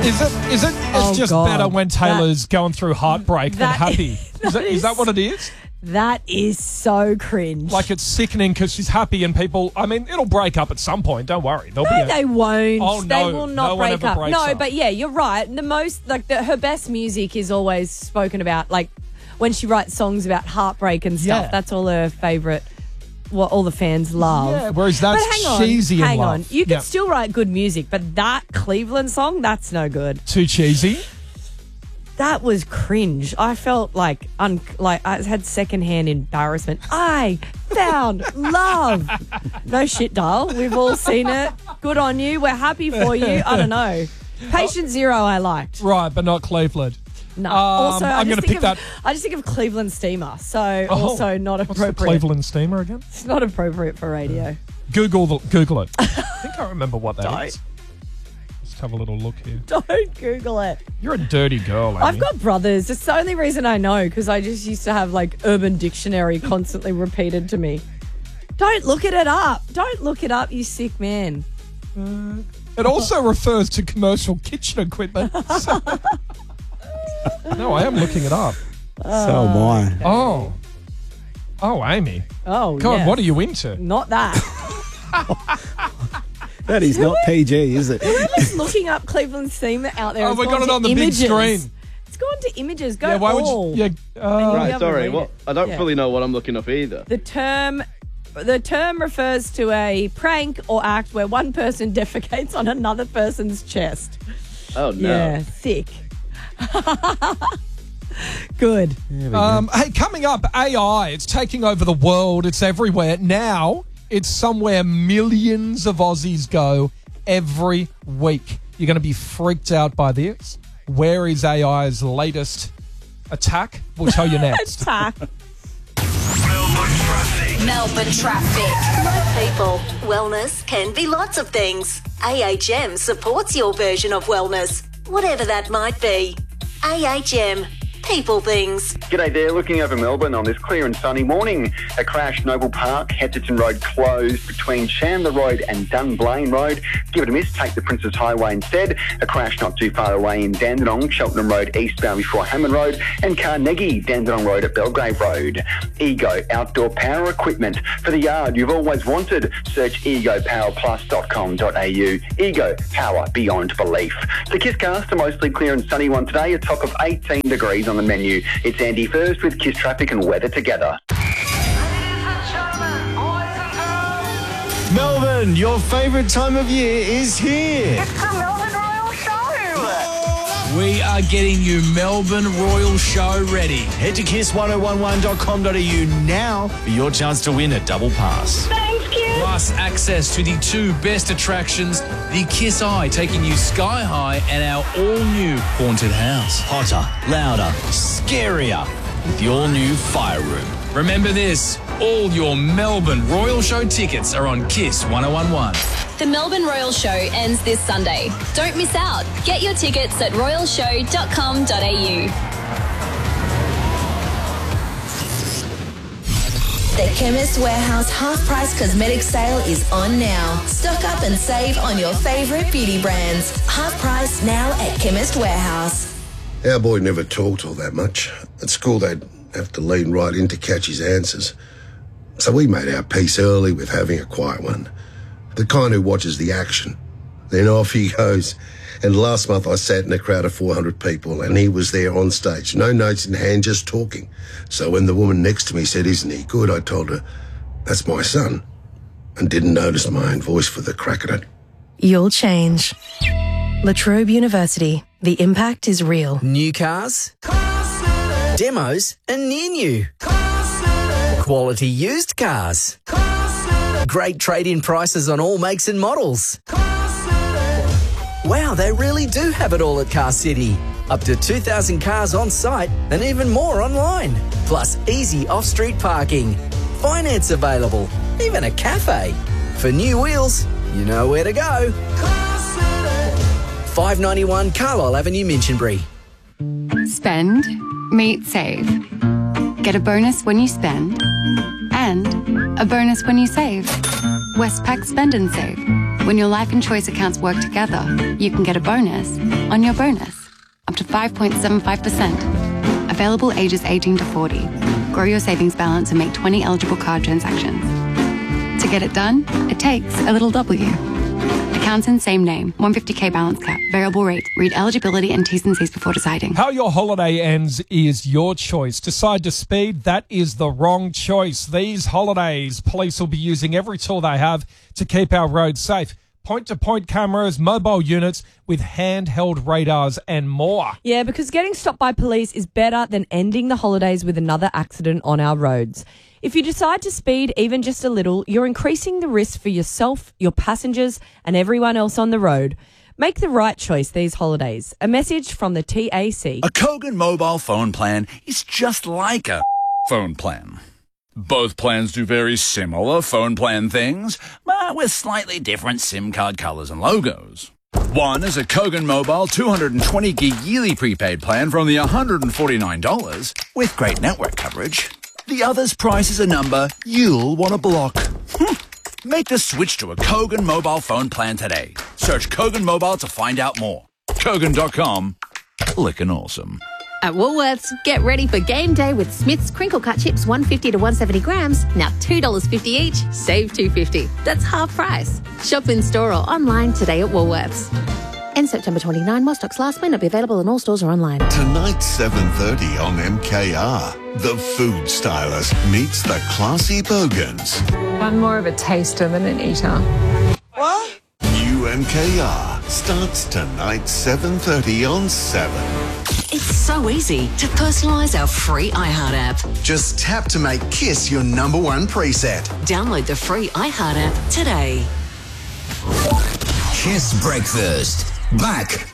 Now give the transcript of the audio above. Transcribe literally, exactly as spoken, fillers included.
Is it? Is it? It's Oh, just God. better when Taylor's That- going through heartbreak than that- happy. Is that, that is that is- what it is? That is so cringe. Like it's sickening because she's happy and people. I mean, it'll break up at some point. Don't worry. There'll no, be. A, they won't. Oh, they no. will No not one break ever up. breaks No, up. but yeah, you're right. The most, like, the, her best music is always spoken about, like, when she writes songs about heartbreak and stuff. Yeah. That's all her favourite, what all the fans love. Yeah, whereas that's but hang on, cheesy and hang love. on. You can Yeah. still write good music, but that Cleveland song, that's no good. Too cheesy. That was cringe. I felt like un- like I had secondhand embarrassment. I found love. No shit, doll. We've all seen it. Good on you. We're happy for you. I don't know. Patient Zero I liked. Right, but not Cleveland. No. Um, also, I I'm just going to think pick of, that. I just think of Cleveland Steamer. So Oh, also not What's the appropriate. Cleveland Steamer again? It's not appropriate for radio. Google the, Google it. I think I remember what that Don't. is. Let's have a little look here. Don't Google it. You're a dirty girl, Amy. I've got brothers. It's the only reason I know because I just used to have like Urban Dictionary constantly repeated to me. Don't look it up. Don't look it up, you sick man. It also refers to commercial kitchen equipment. So- no, I am looking it up. So am I. Oh. Oh, Amy. Oh, God, yes. what are you into? Not that. That is not P G, is it? Whoever's looking up Cleveland Steamer out there. Oh, has we gone got it to on the images. big screen. It's gone to images. Go Yeah, why would all. you? Yeah, uh, Right, haven't sorry. read What? it. I don't Yeah. fully know what I'm looking up either. The term, the term refers to a prank or act where one person defecates on another person's chest. Oh, no. Yeah, sick. Good. Um, hey, coming up, A I. It's taking over the world. It's everywhere. Now, it's somewhere millions of Aussies go every week. You're going to be freaked out by this. Where is A I's latest attack? We'll tell you next. Attack. Melbourne traffic. Melbourne traffic. Like people, wellness can be lots of things. A H M supports your version of wellness, whatever that might be. A H M. People things. G'day there, looking over Melbourne on this clear and sunny morning. A crash, Noble Park, Hetterton Road closed between Chandler Road and Dunblane Road. Give it a miss, take the Princess Highway instead. A crash not too far away in Dandenong, Cheltenham Road eastbound before Hammond Road, and Carnegie, Dandenong Road at Belgrave Road. Ego, outdoor power equipment. For the yard you've always wanted, search ego power plus dot com dot a u. Ego, power beyond belief. The Kisscast, a mostly clear and sunny one today, a top of eighteen degrees on the menu. It's Andy first with Kiss Traffic and weather together. Melbourne, your favourite time of year is here. It's the Melbourne Royal Show. We are getting you Melbourne Royal Show ready. Head to kiss ten eleven dot com dot a u now for your chance to win a double pass. Thanks, kid. Plus access to the two best attractions, the Kiss Eye taking you sky high and our all-new haunted house. Hotter, louder, scarier with the all-new fire room. Remember this, all your Melbourne Royal Show tickets are on Kiss ten eleven. The Melbourne Royal Show ends this Sunday. Don't miss out. Get your tickets at royal show dot com dot a u. The Chemist Warehouse half-price cosmetic sale is on now. Stock up and save on your favourite beauty brands. Half price now at Chemist Warehouse. Our boy never talked all that much. At school, they'd have to lean right in to catch his answers. So we made our peace early with having a quiet one. The kind who watches the action. Then off he goes. And last month I sat in a crowd of four hundred people and he was there on stage. No notes in hand, just talking. So when the woman next to me said, "Isn't he good?" I told her, "That's my son." And didn't notice my own voice for the crack at it. You'll change. La Trobe University. The impact is real. New cars, demos and near new. Quality used cars. Great trade-in prices on all makes and models. Wow, they really do have it all at Car City. Up to two thousand cars on site and even more online. Plus easy off-street parking. Finance available. Even a cafe. For new wheels, you know where to go. five ninety-one Carlisle Avenue, Minchinbury. Spend, meet, save. Get a bonus when you spend and a bonus when you save. Westpac Spend and Save. When your life and choice accounts work together, you can get a bonus on your bonus, up to five point seven five percent. Available ages eighteen to forty. Grow your savings balance and make twenty eligible card transactions. To get it done, it takes a little W. Accounts in same name, one hundred fifty K balance cap, variable rate. Read eligibility and T's and C's before deciding. How your holiday ends is your choice. Decide to speed, that is the wrong choice. These holidays, police will be using every tool they have to keep our roads safe. Point-to-point cameras, mobile units with handheld radars and more. Yeah, because getting stopped by police is better than ending the holidays with another accident on our roads. If you decide to speed even just a little, you're increasing the risk for yourself, your passengers, and everyone else on the road. Make the right choice these holidays. A message from the T A C. A Kogan mobile phone plan is just like a phone plan. Both plans do very similar phone plan things, but with slightly different SIM card colours and logos. One is a Kogan Mobile two hundred twenty gig yearly prepaid plan for only one hundred forty-nine dollars with great network coverage. The other's price is a number you'll want to block. Make the switch to a Kogan Mobile phone plan today. Search Kogan Mobile to find out more. Kogan dot com. Lickin' awesome. At Woolworths, get ready for game day with Smith's crinkle cut chips, one hundred fifty to one hundred seventy grams, now two dollars fifty each, save two dollars fifty. That's half price. Shop in store or online today at Woolworths. End September twenty-ninth, while stocks last, may not be available in all stores or online. Tonight, seven thirty on M K R. The food stylist meets the classy bogans. I'm more of a taster than an eater. What? New M K R starts tonight, seven thirty on seven. It's so easy to personalise our free iHeart app. Just tap to make Kiss your number one preset. Download the free iHeart app today. Kiss Breakfast. Back